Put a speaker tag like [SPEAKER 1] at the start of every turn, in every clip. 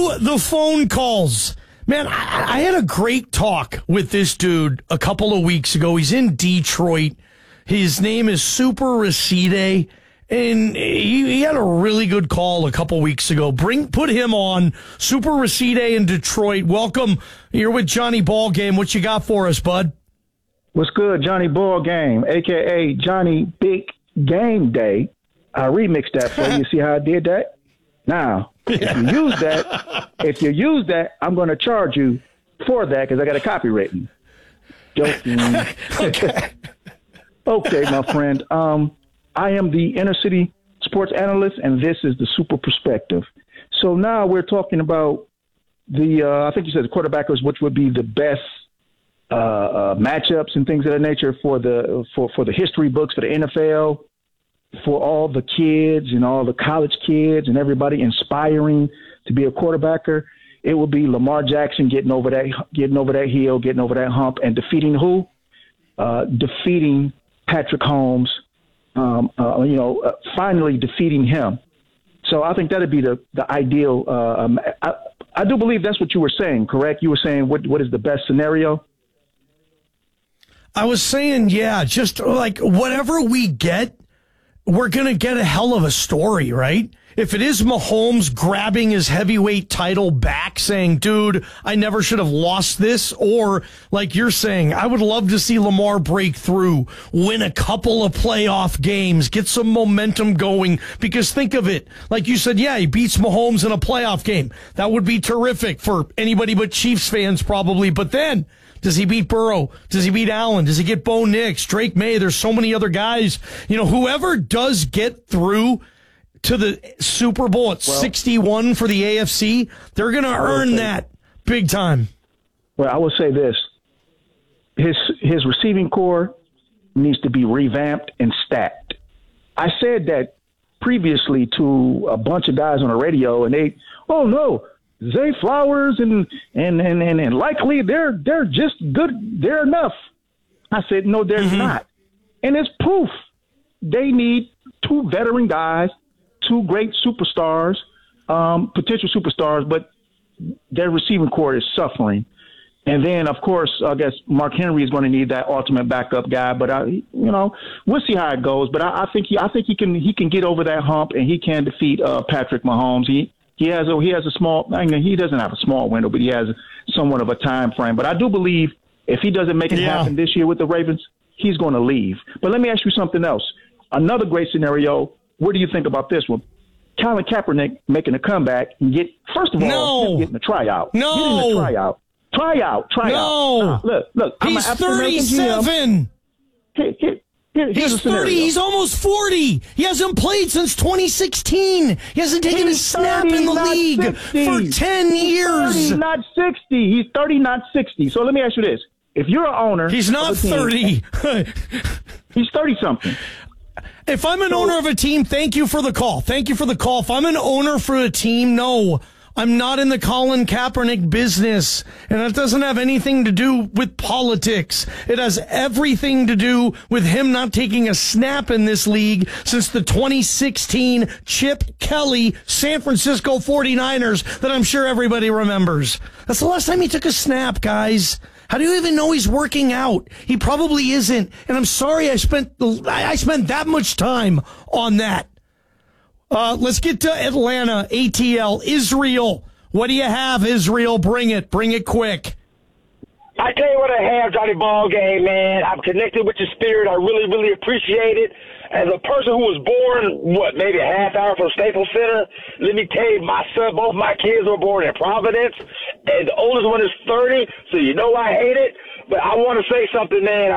[SPEAKER 1] to the phone calls. Man, I had a great talk with this dude a couple of weeks ago. He's in Detroit. His name is Super Racide, and he had a really good call a couple weeks ago. Put him on. Super Racide in Detroit. Welcome. You're with Johnny Ballgame. What you got for us, bud?
[SPEAKER 2] What's good, Johnny Ballgame, a.k.a. Johnny Big Game Day. I remixed that for you. See how I did that? Now, if you use that, I'm going to charge you for that because I got a copywritten. Joking. Okay, my friend. I am the inner city sports analyst, and this is the Super Perspective. So now we're talking about I think you said the quarterbackers, which would be the best matchups and things of that nature for the history books for the NFL, for all the kids and all the college kids and everybody inspiring to be a quarterbacker. It will be Lamar Jackson getting over that hill, getting over that hump, and defeating who? Defeating Patrick Mahomes. Finally defeating him. So I think that'd be the ideal. I do believe that's what you were saying, correct? You were saying what is the best scenario?
[SPEAKER 1] I was saying, yeah, just like whatever we get, we're going to get a hell of a story, right? If it is Mahomes grabbing his heavyweight title back, saying, dude, I never should have lost this, or like you're saying, I would love to see Lamar break through, win a couple of playoff games, get some momentum going, because think of it, like you said, yeah, he beats Mahomes in a playoff game. That would be terrific for anybody but Chiefs fans probably, but then does he beat Burrow? Does he beat Allen? Does he get Bo Nix, Drake May? There's so many other guys. Whoever does get through to the Super Bowl at 61 for the AFC, they're going to earn that big time.
[SPEAKER 2] Well, I will say this. His receiving core needs to be revamped and stacked. I said that previously to a bunch of guys on the radio, and they, oh, no, Zay Flowers and likely they're just good. They're enough. I said, no, they're not. And it's proof. They need two veteran guys, two great superstars, potential superstars, but their receiving core is suffering. And then, of course, I guess Mark Henry is going to need that ultimate backup guy. But we'll see how it goes. But I think he can get over that hump, and he can defeat Patrick Mahomes. He has a small. He doesn't have a small window, but he has somewhat of a time frame. But I do believe if he doesn't make it happen this year with the Ravens, he's going to leave. But let me ask you something else. Another great scenario. What do you think about this one? Colin Kaepernick making a comeback and getting a tryout.
[SPEAKER 1] No.
[SPEAKER 2] Getting a tryout. Tryout.
[SPEAKER 1] No.
[SPEAKER 2] Look.
[SPEAKER 1] He's 37. He's 30. He's almost 40. He hasn't played since 2016. He hasn't taken a snap in the league 60. For 10 years.
[SPEAKER 2] 30, not 60. He's 30, not 60. So let me ask you this. If you're an owner.
[SPEAKER 1] He's not 30.
[SPEAKER 2] He's 30-something.
[SPEAKER 1] If I'm an owner of a team, thank you for the call. If I'm an owner for a team, no, I'm not in the Colin Kaepernick business. And that doesn't have anything to do with politics. It has everything to do with him not taking a snap in this league since the 2016 Chip Kelly San Francisco 49ers that I'm sure everybody remembers. That's the last time he took a snap, guys. How do you even know he's working out? He probably isn't. And I'm sorry I spent that much time on that. Let's get to Atlanta, ATL, Israel. What do you have, Israel? Bring it quick.
[SPEAKER 3] I tell you what I have, Johnny Ballgame, man. I'm connected with your spirit. I really, really appreciate it. As a person who was born, maybe a half hour from Staples Center, let me tell you, both my kids were born in Providence, and the oldest one is 30, so you know I hate it. But I want to say something, man.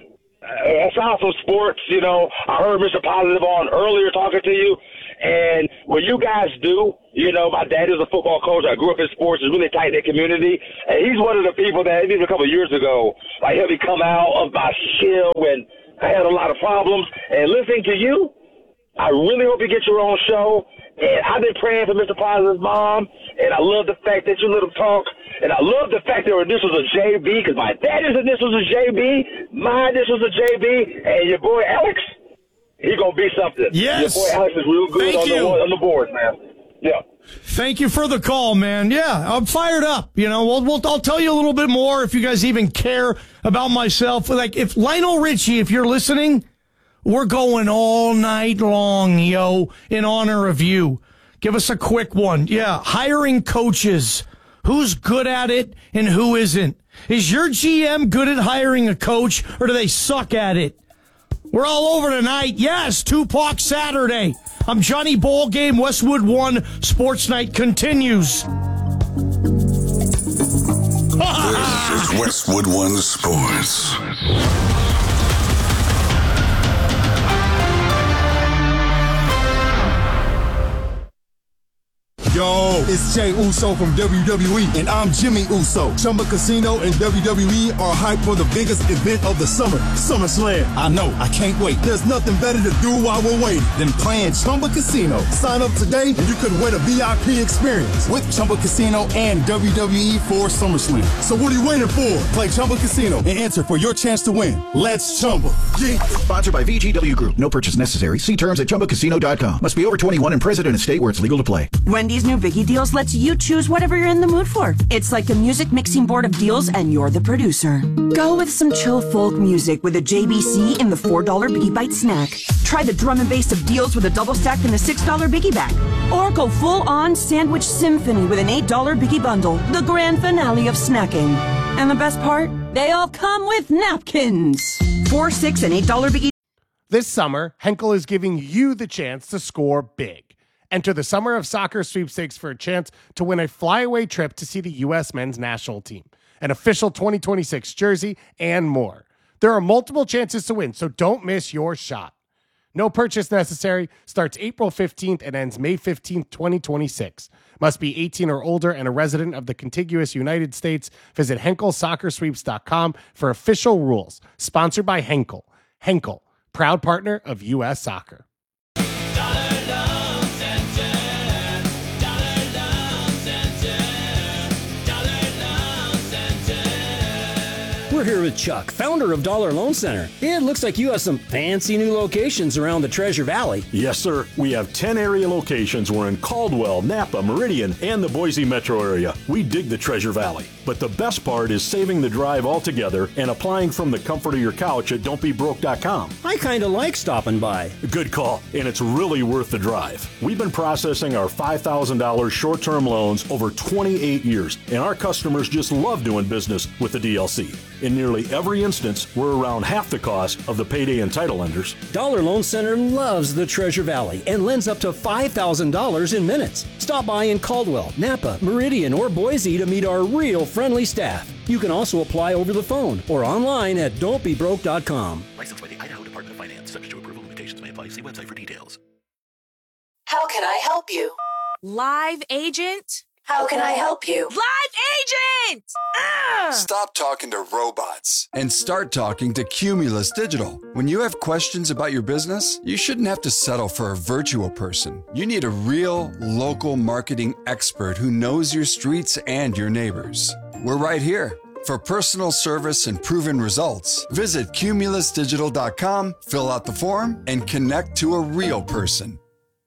[SPEAKER 3] I saw some sports, I heard Mr. Positive on earlier talking to you, and what you guys do, my dad is a football coach. I grew up in sports. It's really tight-knit community, and he's one of the people that, even a couple of years ago, helped me come out of my shell when I had a lot of problems. And listening to you, I really hope you get your own show. And I've been praying for Mr. Positive's mom, and I love the fact that you let him talk. And I love the fact that your initials are JB, because my daddy's initials are JB, my initials are JB, and your boy Alex, he's going to be something.
[SPEAKER 1] Yes.
[SPEAKER 3] Your boy Alex is real good on the board, man. Yeah.
[SPEAKER 1] Thank you for the call, man. Yeah, I'm fired up. You know, I'll tell you a little bit more if you guys even care about myself. Like, if Lionel Richie, if you're listening, we're going all night long, yo, in honor of you. Give us a quick one. Yeah, hiring coaches. Who's good at it and who isn't? Is your GM good at hiring a coach, or do they suck at it? We're all over tonight. Yes, Tupac Saturday. I'm Johnny Ballgame. Westwood One Sports Night continues.
[SPEAKER 4] This is Westwood One Sports.
[SPEAKER 5] Yo, it's Jay Uso from WWE, and I'm Jimmy Uso. Chumba Casino and WWE are hyped for the biggest event of the summer, SummerSlam. I know, I can't wait. There's nothing better to do while we're waiting than playing Chumba Casino. Sign up today, and you could win a VIP experience with Chumba Casino and WWE for SummerSlam. So what are you waiting for? Play Chumba Casino and enter for your chance to win. Let's Chumba. Yeah.
[SPEAKER 6] Sponsored by VGW Group. No purchase necessary. See terms at ChumbaCasino.com. Must be over 21 and present in a state where it's legal to play.
[SPEAKER 7] Wendy's new Biggie Deals lets you choose whatever you're in the mood for. It's like a music mixing board of deals, and you're the producer. Go with some chill folk music with a JBC in the $4 Biggie Bite snack. Try the drum and bass of deals with a double stack in the $6 Biggie bag. Or go full-on sandwich symphony with an $8 Biggie bundle, the grand finale of snacking. And the best part? They all come with napkins. $4, $6, and $8 Biggie.
[SPEAKER 8] This summer, Henkel is giving you the chance to score big. Enter the Summer of Soccer sweepstakes for a chance to win a flyaway trip to see the U.S. men's national team, an official 2026 jersey, and more. There are multiple chances to win, so don't miss your shot. No purchase necessary. Starts April 15th and ends May 15th, 2026. Must be 18 or older and a resident of the contiguous United States. Visit HenkelSoccerSweeps.com for official rules. Sponsored by Henkel. Henkel, proud partner of U.S. Soccer.
[SPEAKER 9] We're here with Chuck, founder of Dollar Loan Center. It looks like you have some fancy new locations around the Treasure Valley.
[SPEAKER 10] Yes, sir. We have 10 area locations. We're in Caldwell, Napa, Meridian, and the Boise metro area. We dig the Treasure Valley. But the best part is saving the drive altogether and applying from the comfort of your couch at don'tbebroke.com.
[SPEAKER 9] I kind of like stopping by.
[SPEAKER 10] Good call, and it's really worth the drive. We've been processing our $5,000 short-term loans over 28 years, and our customers just love doing business with the DLC. In nearly every instance, we're around half the cost of the payday and title lenders.
[SPEAKER 9] Dollar Loan Center loves the Treasure Valley and lends up to $5,000 in minutes. Stop by in Caldwell, Napa, Meridian, or Boise to meet our real friendly staff. You can also apply over the phone or online at don'tbebroke.com.
[SPEAKER 6] Licensed by the Idaho Department of Finance. Subject to approval. Limitations may apply. See website for details.
[SPEAKER 11] How can I help you?
[SPEAKER 12] Live agent?
[SPEAKER 11] How can I help you?
[SPEAKER 12] Live agent!
[SPEAKER 13] Stop talking to robots and start talking to Cumulus Digital. When you have questions about your business, you shouldn't have to settle for a virtual person. You need a real, local marketing expert who knows your streets and your neighbors. We're right here. For personal service and proven results, visit cumulusdigital.com, fill out the form, and connect to a real person.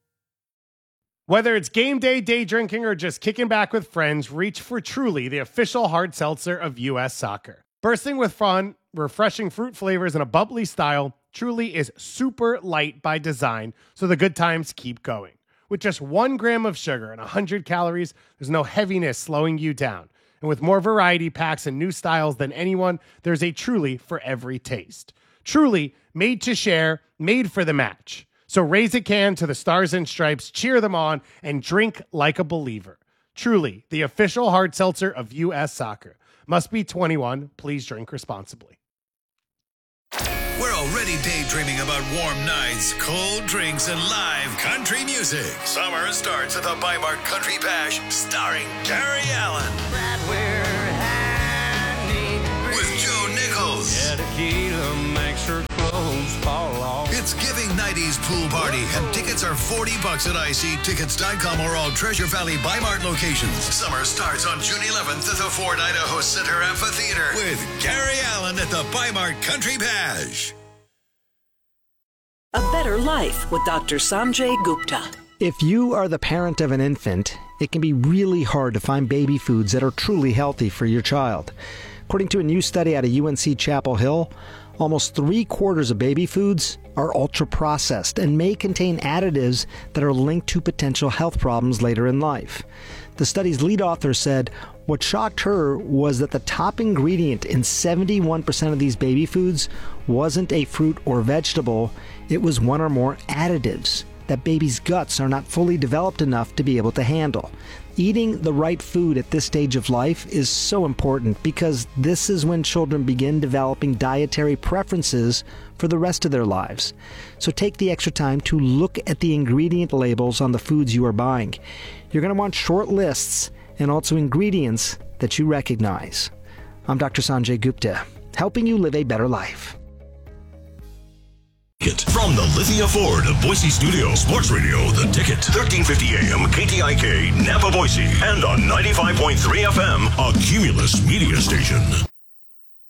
[SPEAKER 8] Whether it's game day, day drinking, or just kicking back with friends, reach for Truly, the official hard seltzer of U.S. Soccer. Bursting with fun, refreshing fruit flavors, and a bubbly style, Truly is super light by design, so the good times keep going. With just 1 gram of sugar and 100 calories, there's no heaviness slowing you down. And with more variety packs and new styles than anyone, there's a Truly for every taste. Truly, made to share, made for the match. So raise a can to the Stars and Stripes, cheer them on, and drink like a believer. Truly, the official hard seltzer of U.S. Soccer. Must be 21. Please drink responsibly.
[SPEAKER 14] We're already daydreaming about warm nights, cold drinks, and live country music. Summer starts at the Bi-Mart Country Bash, starring Gary Allan. Right where I need with Joe Nichols. Yeah, tequila makes her clothes fall off. It's Giving 90s Pool Party, and tickets are $40 at ICTickets.com or all Treasure Valley Bi-Mart locations. Summer starts on June 11th at the Ford Idaho Center Amphitheater with Gary Allan at the Bi-Mart Country Bash.
[SPEAKER 15] A better life with Dr. Sanjay Gupta. If you are the parent of an infant, it can be really hard to find baby foods that are truly healthy for your child. According to a new study out of UNC Chapel Hill, almost 3/4 of baby foods are ultra-processed and may contain additives that are linked to potential health problems later in life. The study's lead author said what shocked her was that the top ingredient in 71% of these baby foods wasn't a fruit or vegetable, it was one or more additives that babies' guts are not fully developed enough to be able to handle. Eating the right food at this stage of life is so important because this is when children begin developing dietary preferences for the rest of their lives. So take the extra time to look at the ingredient labels on the foods you are buying. You're going to want short lists and also ingredients that you recognize. I'm Dr. Sanjay Gupta, helping you live a better life.
[SPEAKER 16] From the Lithia Ford Boise Studio, Sports Radio, The Ticket, 1350 AM, KTIK, Napa, Boise, and on 95.3 FM, a Cumulus media station.